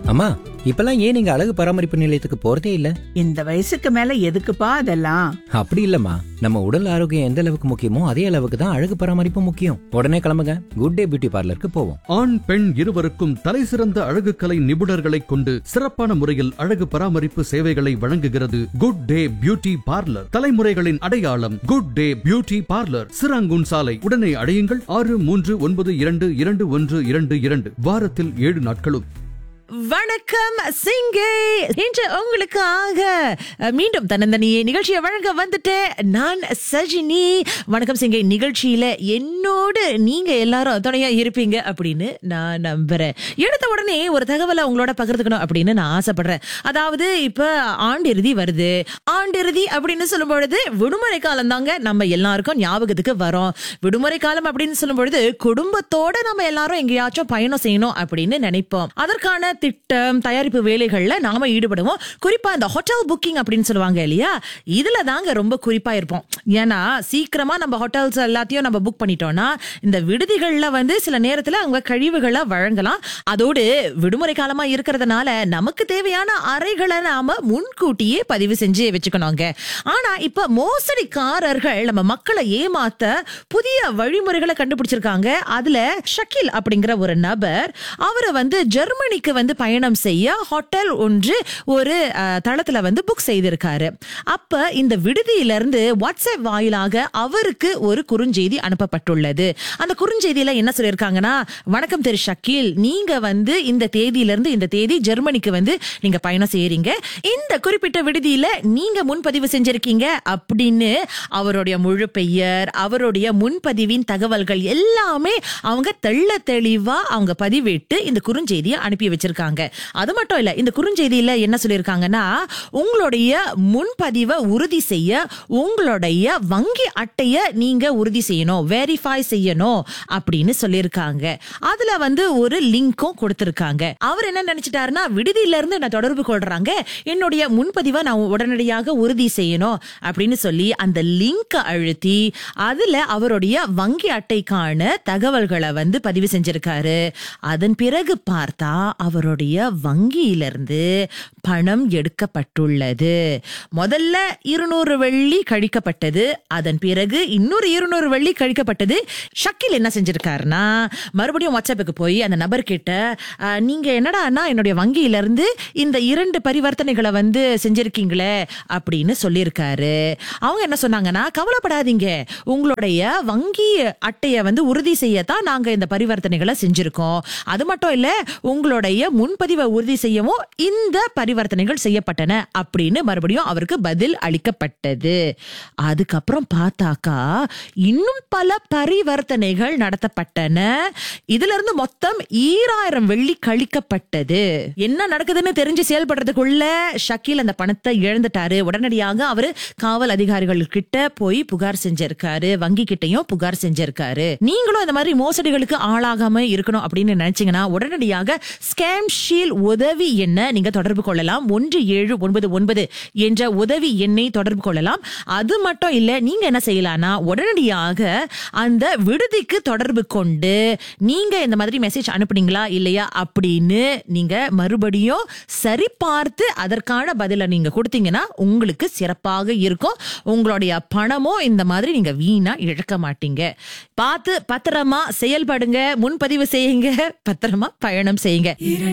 அம்மா, இப்பெல்லாம் ஏன் நீங்க அழகு பராமரிப்பு நிலையத்துக்கு போறதே இல்ல? இந்த வயசுக்கு மேல எதுக்குப்பா அதெல்லாம்? அப்படி இல்லம்மா, நம்ம உடல் ஆரோக்கியம் எந்த அளவுக்கு முக்கியமோ அதே அளவுக்கு தான் அழகு பராமரிப்பு முக்கியம். உடனே கிளம்புங்க, குட் டே பியூட்டி பார்லருக்கு போவோம். ஆண் பெண் இருவருக்கும் தலை சிறந்த அழகு கலை நிபுணர்களை கொண்டு சிறப்பான முறையில் அழகு பராமரிப்பு சேவைகளை வழங்குகிறது குட் டே பியூட்டி பார்லர். தலைமுறைகளின் அடையாளம் good day beauty parlour, Serangoon சாலை. உடனே அடையுங்கள் 6392222122, வாரத்தில் 7 நாட்களும். வணக்கம் சிங்கே. இன்று உங்களுக்காக மீண்டும் தன்னந்தனியே நிகழ்ச்சியை வழங்க வந்துட்டேன். நான் சஜினி. வணக்கம் சிங்கே நிகழ்ச்சியில என்னோடு நீங்க எல்லாரும் துணையா இருப்பீங்க அப்படின்னு நான் நம்புறேன். எடுத்த உடனே ஒரு தகவலை உங்களோட பகிர்ந்துக்கணும் அப்படின்னு நான் ஆசைப்படுறேன். அதாவது இப்ப ஆண்டிறுதி வருது. ஆண்டிறுதி அப்படின்னு சொல்லும் பொழுது விடுமுறை காலம் தாங்க நம்ம எல்லாருக்கும் ஞாபகத்துக்கு வரும். விடுமுறை காலம் அப்படின்னு சொல்லும் பொழுது குடும்பத்தோட நம்ம எல்லாரும் எங்கேயாச்சும் பயணம் செய்யணும் அப்படின்னு நினைப்போம். அதற்கான திட்டம் தயாரிப்பு வேலைகள்ல நாம ஈடுபடுவோம். குறிப்பா இந்த ஹோட்டல் புக்கிங் அப்படின்னு சொல்லுவாங்க இல்லையா, இதுல தாங்க ரொம்ப குறிப்பா இருப்போம். ஏன்னா சீக்கிரமா நம்ம ஹோட்டல்ஸ் எல்லாத்தையும் நம்ம புக் பண்ணிட்டோம்னா இந்த விடுதிகள்ல சில நேரத்துல அவங்க கழிவுகளை வழங்கலாம். அதோடு விடுமுறை காலமா இருக்கிறதுனால நமக்கு தேவையான அறைகளை நாம முன்கூட்டியே பதிவு செஞ்சு வச்சுக்கணுங்க. ஆனா இப்ப மோசடிக்காரர்கள் நம்ம மக்களை ஏமாத்த புதிய வழிமுறைகளை கண்டுபிடிச்சிருக்காங்க. அதுல ஷக்கீல் அப்படிங்கிற ஒரு நபர், அவரு ஜெர்மனிக்கு பயணம் செய்ய ஹோட்டல் ஒன்று ஒரு தளத்துல புக் செய்திருக்காரு. அப்ப இந்த விடுதியிலிருந்து வாட்ஸ்அப் வாயிலாக அவருக்கு ஒரு குறுஞ்செய்தி அனுப்பப்பட்டுள்ளது. அந்த குறுஞ்செய்தியில என்ன சொல்லியிருக்காங்கன்னா, வணக்கம் திரு ஷக்கீல், நீங்க இந்த தேதியிலிருந்து இந்த தேதி ஜெர்மனிக்கு நீங்க பயணம் செய்யறீங்க. இந்த குறிப்பிட்ட விடுதியில நீங்க முன்பதிவு செஞ்சிருக்கீங்க அப்படின்னு அவருடைய முழு பெயர், அவருடைய முன்பதிவின் தகவல்கள் எல்லாமே அவங்க தெள்ள தெளிவா அவங்க பதிவிட்டு இந்த குறுஞ்செய்தியை அனுப்பி வச்சிருக்காங்க. அது மட்டும் இல்ல, இந்த குறுஞ்செய்தியில என்ன சொல்லிருக்காங்கன்னா, உங்களுடைய முன்பதிவை உறுதி செய்ய உங்களுடைய வங்கி அட்டைய நீங்க உறுதி செய்யணும், வெரிஃபை செய்யணும் அப்படின்னு சொல்லிருக்காங்க. அதுல ஒரு லிங்க்கும் கொடுத்திருக்காங்க. அவர் என்ன நினைச்சிட்டாருன்னா, விடுதியில இருந்து நான் தொடர்பு கொள்றாங்க, என்னுடைய முன்பதிவை நான் உடனடியாக உறுதி செய்யணும் அப்படின்னு சொல்லி அந்த லிங்க் அழுத்தி அதுல அவருடைய வங்கி அட்டைக்கான தகவல்களை பதிவு செஞ்சிருக்காரு. அதன் பிறகு பார்த்தா அவருடைய வங்கியிலிருந்து பணம் எடுக்கப்பட்டுள்ளது. முதல்ல 200 வெள்ளி கழிக்கப்பட்டது. அதன் பிறகு இன்னொரு 200 வெள்ளி கழிக்கப்பட்டது. ஷக்கீல் என்ன செஞ்சிருக்காருன்னா, மறுபடியும் வாட்ஸ்அப்புக்கு போய் அந்த நபர் கிட்ட, நீங்க என்னடா என்னுடைய வங்கியிலிருந்து இந்த 2 பரிவர்த்தனைகளை செஞ்சிருக்கீங்களே அப்படின்னு சொல்லியிருக்காரு. அவங்க என்ன சொன்னாங்கன்னா, கவலைப்படாதீங்க, உங்களுடைய வங்கி அட்டைய உறுதி செய்யத்தான் நாங்க இந்த பரிவர்த்தனைகளை செஞ்சிருக்கோம். அது மட்டும் இல்ல, உங்களுடைய முன்பதிவை உறுதி செய்யவும் இந்த பரிவர்த்தனைகள் செய்யப்பட்டன அப்படின்னு மறுபடியும் அவருக்கு பதில் அளிக்கப்பட்டது. அதுக்கப்புறம் பார்த்தாக்கா இன்னும் பல பரிவர்த்தனைகள் நடத்தப்பட்டன. இதுல இருந்து மொத்தம் 2000 வெள்ளி கழிக்கப்பட்டது. என்ன நடக்குதுன்னு தெரிஞ்சு செயல்படுறதுக்குள்ள ஷக்கீல் அந்த பணத்தை இழந்துட்டாரு. உடனடியாக அவரு காவல் அதிகாரிகள் கிட்ட போய் புகார் செஞ்சிருக்காரு, வங்கி கிட்டையும் புகார் செஞ்சிருக்காரு. நீங்களும் இந்த மாதிரி மோசடிகளுக்கு ஆளாகாம இருக்கணும் அப்படின்னு நினைச்சீங்கன்னா உடனடியாக ஸ்கேம் ஷீல் உதவி எண்ணை நீங்க தொடர்பு கொள்ளலாம். 1799 என்ற உதவி எண்ணை தொடர்பு கொள்ளலாம். அது மட்டும் இல்ல, நீங்க என்ன செய்யலாம்னா, உடனடியாக அந்த விடுதிக்கு தொடர்பு கொண்டு நீங்க இந்த மாதிரி மெசேஜ் அனுப்புனீங்களா இல்லையா அப்படின்னு நீங்க மறுபடியும் சரி பார்த்து அதற்கான பதிலை நீங்க கொடுத்தீங்கன்னா உங்களுக்கு சிறப்பாக இருக்கும். உங்களுடைய பணமும் இந்த மாதிரி நீங்க வீணா இழக்க மாட்டீங்க. பார்த்து பத்திரமா செயல்படுங்க, முன்பதிவு செய்யுங்க, பத்திரமா பயணம் செய்யுங்க.